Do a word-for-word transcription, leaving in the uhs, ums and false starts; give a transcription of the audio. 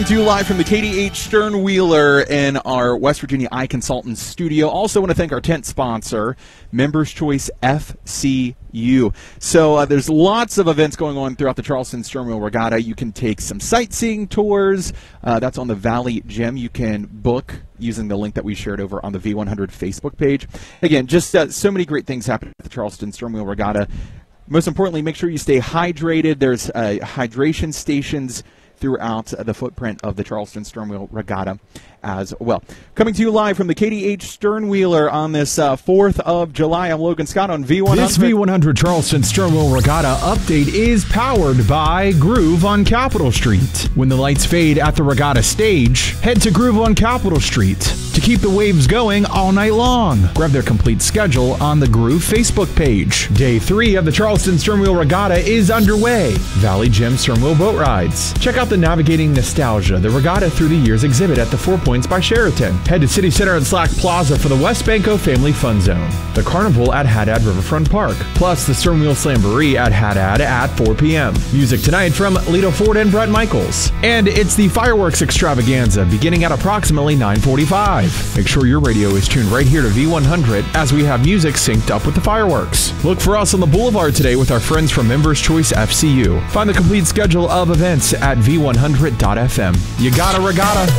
To you live from the K D H Stern Wheeler in our West Virginia Eye Consultants studio. Also want to thank our tent sponsor, Members Choice F C U. So uh, there's lots of events going on throughout the Charleston Stern Wheel Regatta. You can take some sightseeing tours. Uh, that's on the Valley Gym. You can book using the link that we shared over on the V one hundred Facebook page. Again, just uh, so many great things happen at the Charleston Stern Wheel Regatta. Most importantly, make sure you stay hydrated. There's uh, hydration stations throughout the footprint of the Charleston Stern Wheel Regatta as well. Coming to you live from the K D H Stern Wheeler on this uh, fourth of July, I'm Logan Scott on V one hundred. This V one hundred Charleston Stern Wheel Regatta update is powered by Groove on Capitol Street. When the lights fade at the regatta stage, head to Groove on Capitol Street to keep the waves going all night long. Grab their complete schedule on the Groove Facebook page. Day three of the Charleston Stern Wheel Regatta is underway. Valley Gym Stern Wheel Boat Rides. Check out the Navigating Nostalgia, the Regatta Through the Years exhibit at the Four Points by Sheraton. Head to City Center and Slack Plaza for the West Banco Family Fun Zone. The Carnival at Haddad Riverfront Park, plus the Stern Wheel Slamboree at Haddad at four p m Music tonight from Lito Ford and Brett Michaels. And it's the Fireworks Extravaganza beginning at approximately nine forty-five. Make sure your radio is tuned right here to V one hundred as we have music synced up with the fireworks. Look for us on the Boulevard today with our friends from Members Choice F C U. Find the complete schedule of events at V one hundred dot F M. You got a regatta.